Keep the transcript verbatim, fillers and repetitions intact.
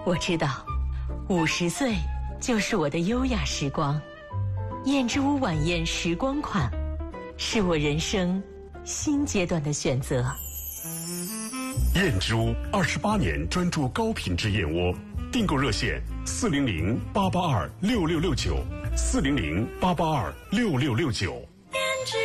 我知道，五十岁就是我的优雅时光。燕之屋晚宴时光款，是我人生新阶段的选择。 燕之屋二十八年专注高品质燕窝，订购热线四零零八八二六六六九，四零零八八二六六六九。